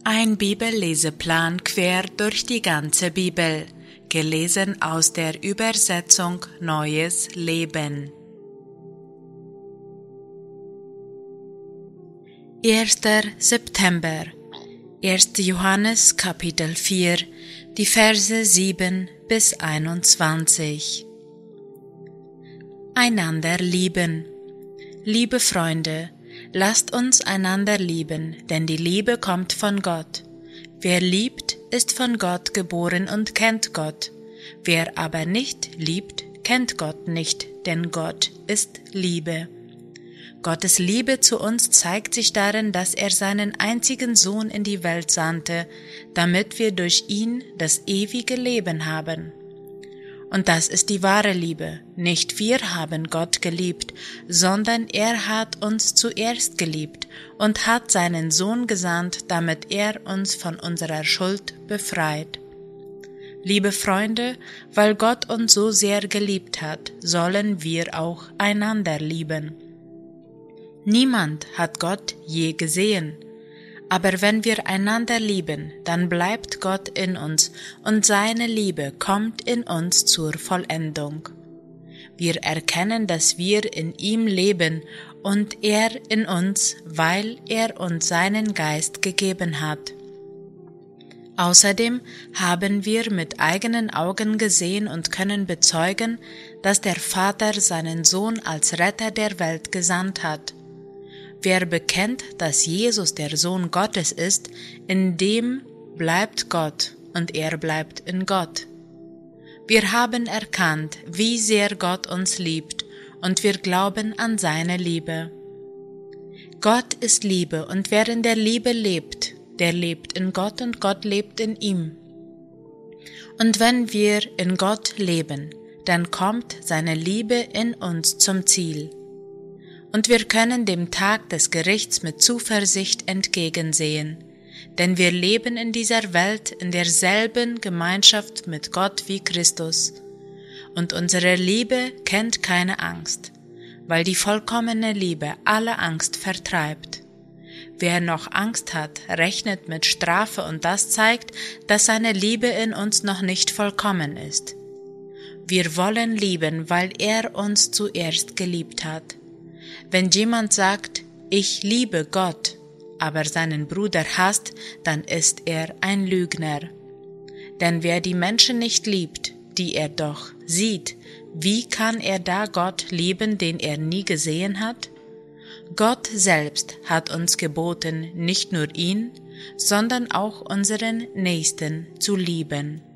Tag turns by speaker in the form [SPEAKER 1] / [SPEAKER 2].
[SPEAKER 1] Ein Bibelleseplan quer durch die ganze Bibel, gelesen aus der Übersetzung Neues Leben. 1. September 1. Johannes Kapitel 4, die Verse 7 bis 21. Einander lieben. Liebe Freunde, lasst uns einander lieben, denn die Liebe kommt von Gott. Wer liebt, ist von Gott geboren und kennt Gott. Wer aber nicht liebt, kennt Gott nicht, denn Gott ist Liebe. Gottes Liebe zu uns zeigt sich darin, dass er seinen einzigen Sohn in die Welt sandte, damit wir durch ihn das ewige Leben haben. Und das ist die wahre Liebe. Nicht wir haben Gott geliebt, sondern er hat uns zuerst geliebt und hat seinen Sohn gesandt, damit er uns von unserer Schuld befreit. Liebe Freunde, weil Gott uns so sehr geliebt hat, sollen wir auch einander lieben. Niemand hat Gott je gesehen. Aber wenn wir einander lieben, dann bleibt Gott in uns und seine Liebe kommt in uns zur Vollendung. Wir erkennen, dass wir in ihm leben und er in uns, weil er uns seinen Geist gegeben hat. Außerdem haben wir mit eigenen Augen gesehen und können bezeugen, dass der Vater seinen Sohn als Retter der Welt gesandt hat. Wer bekennt, dass Jesus der Sohn Gottes ist, in dem bleibt Gott und er bleibt in Gott. Wir haben erkannt, wie sehr Gott uns liebt, und wir glauben an seine Liebe. Gott ist Liebe, und wer in der Liebe lebt, der lebt in Gott und Gott lebt in ihm. Und wenn wir in Gott leben, dann kommt seine Liebe in uns zum Ziel. Und wir können dem Tag des Gerichts mit Zuversicht entgegensehen, denn wir leben in dieser Welt in derselben Gemeinschaft mit Gott wie Christus. Und unsere Liebe kennt keine Angst, weil die vollkommene Liebe alle Angst vertreibt. Wer noch Angst hat, rechnet mit Strafe, und das zeigt, dass seine Liebe in uns noch nicht vollkommen ist. Wir wollen lieben, weil er uns zuerst geliebt hat. Wenn jemand sagt, ich liebe Gott, aber seinen Bruder hasst, dann ist er ein Lügner. Denn wer die Menschen nicht liebt, die er doch sieht, wie kann er da Gott lieben, den er nie gesehen hat? Gott selbst hat uns geboten, nicht nur ihn, sondern auch unseren Nächsten zu lieben.